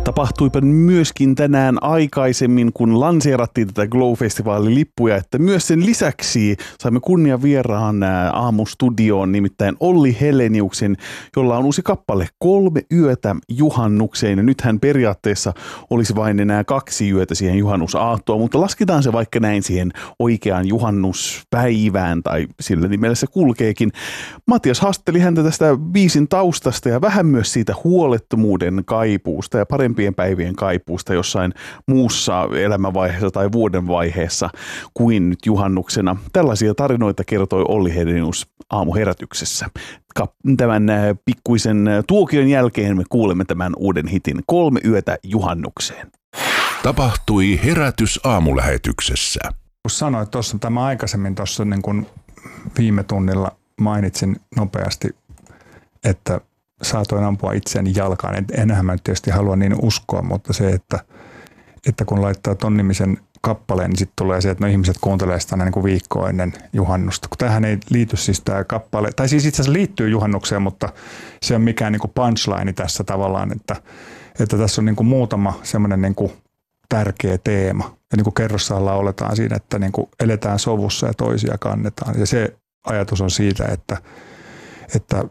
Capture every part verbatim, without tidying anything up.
Tapahtuipa myöskin tänään aikaisemmin, kun lanseerattiin tätä Glow-festivaalin lippuja, että myös sen lisäksi saimme kunnian vieraan aamustudioon, nimittäin Olli Helleniuksen, jolla on uusi kappale Kolme yötä juhannukseen. Ja nythän periaatteessa olisi vain enää kaksi yötä siihen juhannusaattoon, mutta lasketaan se vaikka näin siihen oikeaan juhannuspäivään tai sillä nimellä se kulkeekin. Matias haastatteli häntä tästä biisin taustasta ja vähän myös siitä huolettomuuden kaipuusta ja parempien päivien kaipuusta jossain muussa elämänvaiheessa tai vuoden vaiheessa kuin nyt juhannuksena. Tällaisia tarinoita kertoi Olli Hellenius aamuherätyksessä. Tämän pikkuisen tuokion jälkeen me kuulemme tämän uuden hitin Kolme yötä juhannukseen. Tapahtui herätys aamulähetyksessä. Kun sanoit tuossa tämä aikaisemmin tuossa niin kuin viime tunnilla mainitsin nopeasti, että saatoin ampua itseäni jalkaan. En, enhän mä tietysti halua niin uskoa, mutta se, että, että kun laittaa ton nimisen kappaleen, niin sitten tulee se, että no ihmiset kuuntelee sitä niin kuin viikkoa ennen juhannusta. Kun tämähän ei liity siis tämä kappale, tai siis itse asiassa liittyy juhannukseen, mutta se on mikään niin kuin punchline tässä tavallaan, että, että tässä on niin kuin muutama semmoinen niin kuin tärkeä teema. Ja niin kuin kerrossaan lauletaan siinä, että niin kuin eletään sovussa ja toisia kannetaan. Ja se ajatus on siitä, että, että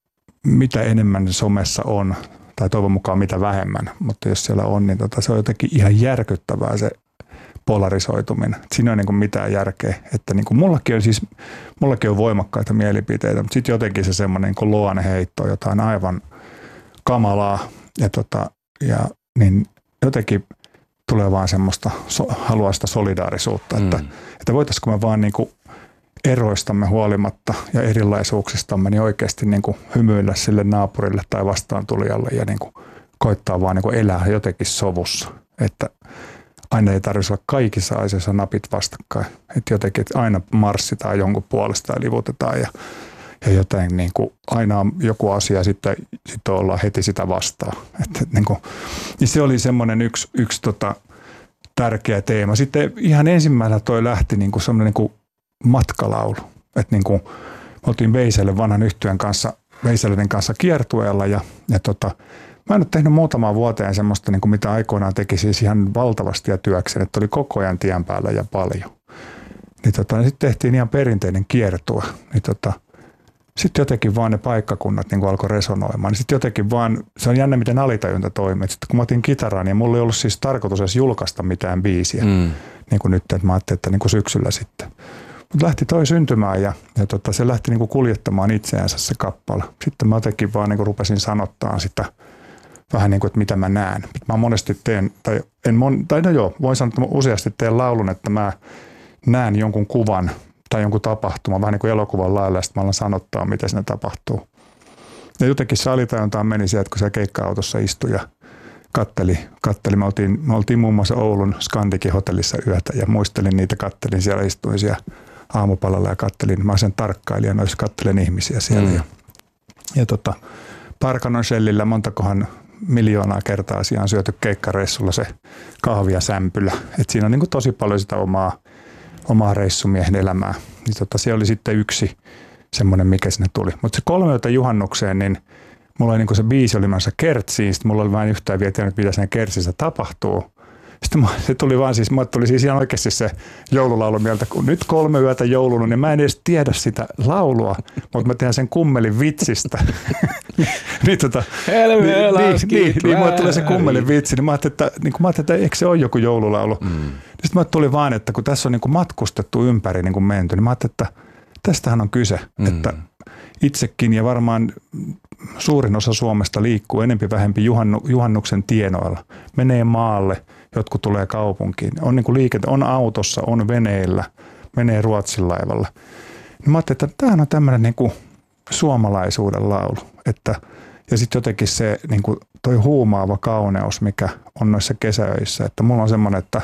mitä enemmän somessa on, tai toivon mukaan mitä vähemmän, mutta jos siellä on, niin tota, se on jotenkin ihan järkyttävää se polarisoituminen. Siinä ei ole niin kuin mitään järkeä, että niin kuin mullakin on siis, mullakin on voimakkaita mielipiteitä, mutta sitten jotenkin se semmoinen niin kuin luonneheitto, jotain aivan kamalaa, ja, tota, ja niin jotenkin tulee vaan semmoista so, halua sitä solidaarisuutta, mm. että, että voitaisiko me vaan niin kuin eroistamme huolimatta ja erilaisuuksistamme niin oikeasti niin kuin hymyillä sille naapurille tai vastaantulijalle ja niin kuin koittaa vaan niin kuin elää jotenkin sovussa. Että aina ei tarvitse olla kaikissa asioissa napit vastakkain. Että jotenkin että aina marssitaan jonkun puolesta ja livutetaan ja, ja joten niin kuin aina on joku asia sitten, sitten ollaan heti sitä vastaan. Että niin kuin, niin se oli semmoinen yksi, yksi tota, tärkeä teema. Sitten ihan ensimmäisenä toi lähti niin kuin semmoinen niin kuin matkalaulu. Että niin kuin me oltiin Veiselle vanhan yhtyön kanssa, Veiseleiden kanssa kiertueella ja, ja tota, mä en ole tehnyt muutamaan vuoteen semmoista, niin kuin mitä aikoinaan teki siis ihan valtavasti ja työkseen, että oli koko ajan tien päällä ja paljon. Niin tota, niin sitten tehtiin ihan perinteinen kiertue. Niin tota, sitten jotenkin vaan ne paikkakunnat niin kuin alkoi resonoimaan. Niin sitten jotenkin vaan, se on jännä miten alitajunta toimii. Sitten kun mä otin kitaran, niin mulla ei ollut siis tarkoitus edes julkaista mitään biisiä. Mm. Niin kuin nyt, että mä ajattelin, että niin kuin syksyllä sitten. Mutta lähti toi syntymään ja, ja tota, se lähti niinku kuljettamaan itseänsä se kappale. Sitten mä jotenkin vaan niinku rupesin sanottaa sitä vähän niin kuin, että mitä mä näen. Mä monesti teen, tai, en mon, tai no joo, voin sanoa, että mä useasti teen laulun, että mä näen jonkun kuvan tai jonkun tapahtuman, vähän niin kuin elokuvan lailla, ja sitten mä alan sanottaa, miten siinä tapahtuu. Ja jotenkin se alitajuntaan meni se, että kun se keikka-autossa istui ja katteli, katteli. Me oltiin, me oltiin muun muassa Oulun Scandikin hotellissa yötä ja muistelin niitä, kattelin siellä, istuin siellä aamupalalla ja kattelin, mä sen tarkkailijan, jos kattelen ihmisiä siellä. Mm. Ja, ja tota, Parkanon Shellillä montakohan miljoonaa kertaa siinä on syöty keikkareissulla se kahvia ja sämpylä. Et siinä on niin kuin tosi paljon sitä omaa, omaa reissumiehen elämää. Niin tota, se oli sitten yksi semmoinen, mikä sinne tuli. Mutta se kolme yötä juhannukseen, niin mulla oli niin kuin se biisi oli menossa kertsiin, sitten mulla oli vain yhtään vielä tiennyt, mitä siinä kertsissä tapahtuu. Sitten se tuli vaan siis, mulle tuli siis ihan oikeasti se joululaulu mieltä, kun nyt kolme yötä joulunut, niin mä en edes tiedä sitä laulua, mutta mä tehdään sen kummelin vitsistä. niin tota, niin, niin, niin, niin mulle tulee se kummelin vitsi, niin mä ajattelin, että, niin mä ajattelin, että eikö se ole joku joululaulu. Mm. Sitten mulle tuli vaan, että kun tässä on niin kuin matkustettu ympäri niin kuin menty, niin mä ajattelin, että tästähän on kyse, mm. että itsekin ja varmaan suurin osa Suomesta liikkuu enempi vähempi juhannu, juhannuksen tienoilla, menee maalle, jotkut tulee kaupunkiin, on niin kuin liikente, on autossa, on veneillä, menee Ruotsin laivalla. Niin mä ajattelin, että tämähän on tämmöinen niin kuin suomalaisuuden laulu. Että, ja sitten jotenkin se niin kuin toi huumaava kauneus, mikä on noissa kesäöissä, että mulla on semmoinen, että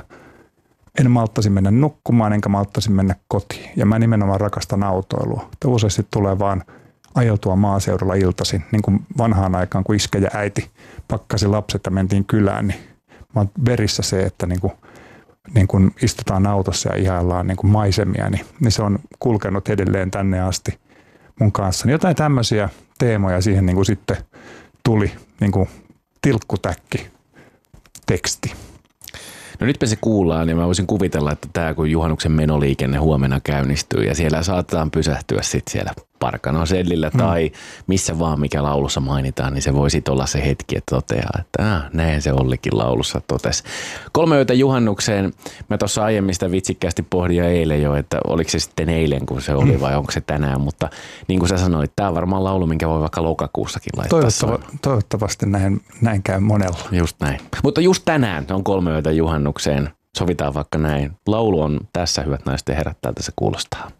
en malttaisi mennä nukkumaan, enkä malttaisi mennä kotiin. Ja mä nimenomaan rakastan autoilua. Että useasti tulee vaan ajeltua maaseudulla iltaisin, niin kuin vanhaan aikaan, kun iskä ja äiti pakkasi lapset ja mentiin kylään, niin mä oon verissä se, että niin kuin, niin kuin istutaan autossa ja ihaillaan niin kuin maisemia, niin, niin se on kulkenut edelleen tänne asti mun kanssa. Jotain tämmöisiä teemoja siihen niin kuin sitten tuli niin kuin tilkkutäkki teksti. No nyt me se kuullaan ja mä voisin kuvitella, että tämä kun juhannuksen menoliikenne huomenna käynnistyy ja siellä saatetaan pysähtyä sitten siellä Parkanosellillä hmm. tai missä vaan mikä laulussa mainitaan, niin se voi sitten olla se hetki, että toteaa, että ah, näin se Ollikin laulussa totesi. Kolme yötä juhannukseen. Mä tuossa aiemmin sitä vitsikkäästi pohdin ja eilen jo, että oliko se sitten eilen kun se oli hmm. vai onko se tänään, mutta niin kuin sä sanoit, tämä on varmaan laulu, minkä voi vaikka lokakuussakin laittaa. Toivottava, toivottavasti näin, näin käy monella. Just näin. Mutta just tänään on kolme yötä juhannukseen. Sovitaan vaikka näin. Laulu on tässä, hyvät naiset ja herrat, tältä se kuulostaa.